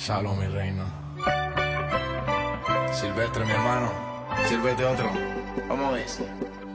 Salud, mi reina. Silvestre, mi hermano. Sírvete otro. ¿Cómo es?